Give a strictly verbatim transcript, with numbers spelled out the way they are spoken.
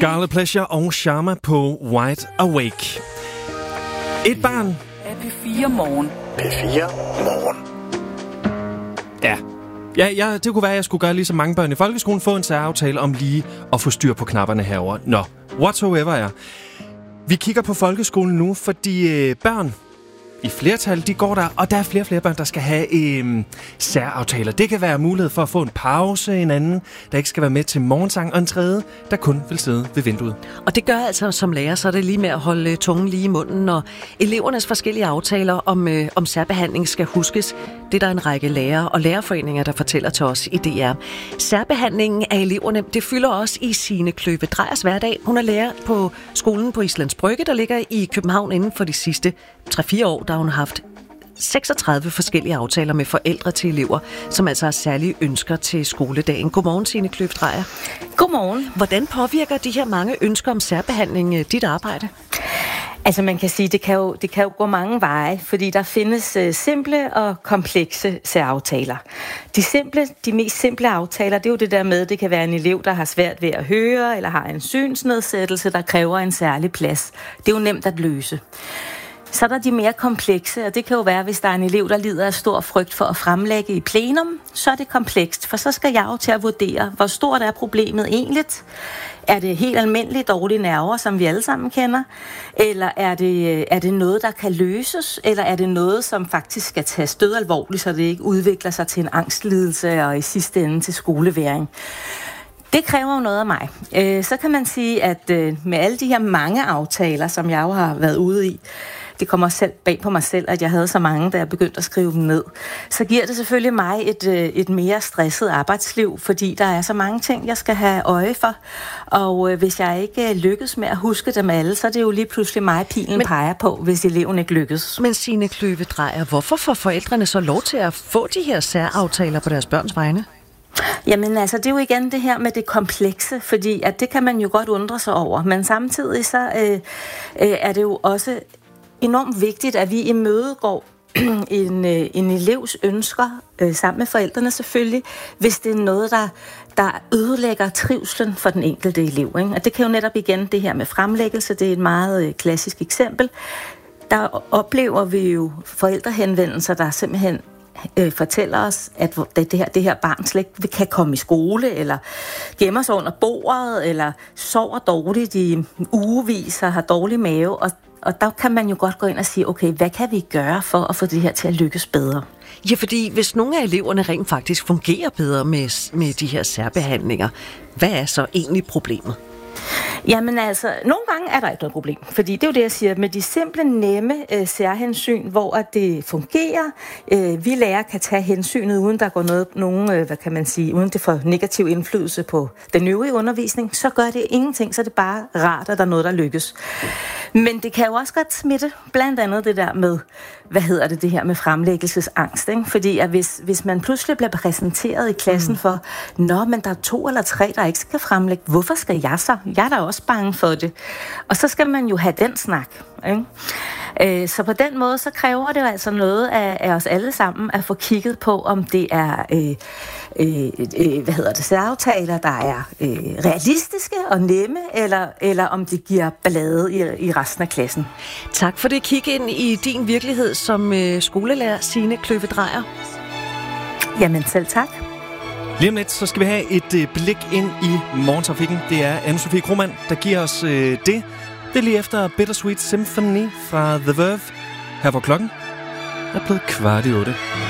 Scarlet Pleasure og Sharma på Wide Awake. Et barn. P fire Morgen. P fire Morgen. Ja. Ja, ja, det kunne være, at jeg skulle gøre ligesom mange børn i folkeskolen, få en særaftale om lige at få styr på knapperne herover. Nå, whatsoever er. Vi kigger på folkeskolen nu, fordi øh, børn i flertal, de går der, og der er flere og flere børn, der skal have øh, særaftaler. Det kan være mulighed for at få en pause, en anden, der ikke skal være med til morgensang, og en tredje, der kun vil sidde ved vinduet. Og det gør altså som lærer, så er det lige med at holde tungen lige i munden, når elevernes forskellige aftaler om, øh, om særbehandling skal huskes. Det er der en række lærere og lærerforeninger, der fortæller til os i D R. Særbehandlingen af eleverne, det fylder også i Signe Kløve Drejers hverdag. Hun er lærer på skolen på Islands Brygge, der ligger i København inden for de sidste tre fire år. Der har hun haft seksogtredive forskellige aftaler med forældre til elever, som altså har særlige ønsker til skoledagen. Godmorgen, Signe Kløve Drejer. Godmorgen. Hvordan påvirker de her mange ønsker om særbehandling dit arbejde? Altså man kan sige, det kan jo, det kan jo gå mange veje, fordi der findes uh, simple og komplekse særaftaler. De simple, de mest simple aftaler, det er jo det der med, det kan være en elev, der har svært ved at høre, eller har en synsnedsættelse, der kræver en særlig plads. Det er jo nemt at løse. Så er der de mere komplekse, og det kan jo være, hvis der er en elev, der lider af stor frygt for at fremlægge i plenum, så er det komplekst, for så skal jeg jo til at vurdere, hvor stort er problemet egentlig. Er det helt almindeligt dårlige nerver, som vi alle sammen kender? Eller er det, er det noget, der kan løses? Eller er det noget, som faktisk skal tages død alvorligt, så det ikke udvikler sig til en angstlidelse og i sidste ende til skoleværing? Det kræver jo noget af mig. Så kan man sige, at med alle de her mange aftaler, som jeg jo har været ude i, det kommer selv bag på mig selv, at jeg havde så mange, da jeg begyndte at skrive dem ned. Så giver det selvfølgelig mig et, et mere stresset arbejdsliv, fordi der er så mange ting, jeg skal have øje for. Og hvis jeg ikke lykkes med at huske dem alle, så er det jo lige pludselig mig, pilen men, peger på, hvis eleven ikke lykkes. Men Signe Kløve Drejer, hvorfor får forældrene så lov til at få de her særaftaler på deres børns vegne? Jamen altså, det er jo igen det her med det komplekse, fordi at det kan man jo godt undre sig over. Men samtidig så øh, øh, er det jo også enormt vigtigt, at vi imødegår en, øh, en elevs ønsker, øh, sammen med forældrene selvfølgelig, hvis det er noget, der, der ødelægger trivslen for den enkelte elev. Ikke? Og det kan jo netop igen det her med fremlæggelse, det er et meget øh, klassisk eksempel. Der oplever vi jo forældrehenvendelser, der simpelthen øh, fortæller os, at det her, det her barn slet ikke kan komme i skole, eller gemmer sig under bordet, eller sover dårligt i ugevis og har dårlig mave, og Og der kan man jo godt gå ind og sige, okay, hvad kan vi gøre for at få det her til at lykkes bedre? Ja, fordi hvis nogle af eleverne rent faktisk fungerer bedre med, med de her særbehandlinger, hvad er så egentlig problemet? Jamen altså, nogle gange er der ikke noget problem, fordi det er jo det, jeg siger, med de simple, nemme øh, særhensyn, hvor at det fungerer, øh, vi lærere kan tage hensynet, uden der går noget, nogen, øh, hvad kan man sige, uden det får negativ indflydelse på den øvrige undervisning, så gør det ingenting, så er det bare rart, at der er noget, der lykkes. Men det kan jo også godt smitte, blandt andet det der med, hvad hedder det, det her med fremlæggelsesangst, ikke? Fordi at hvis, hvis man pludselig bliver præsenteret i klassen mm. for, nå, men der er to eller tre, der ikke skal fremlægge, hvorfor skal jeg så? Jeg er da også bange for det. Og så skal man jo have den snak, ikke? Øh, så på den måde, så kræver det jo altså noget af, af os alle sammen at få kigget på, om det er, øh, øh, øh, hvad hedder det, særaftaler, der er øh, realistiske og nemme, eller, eller om det giver ballade i, i resten af klassen. Tak for det. Kig ind i din virkelighed som øh, skolelærer, Signe Kløve Drejer. Jamen selv tak. Lige om lidt, så skal vi have et øh, blik ind i morgentrafikken. Det er Anne-Sophie Krohmann, der giver os øh, det. Det er lige efter Bittersweet Symphony fra The Verve. Her hvor klokken er blevet kvart i otte.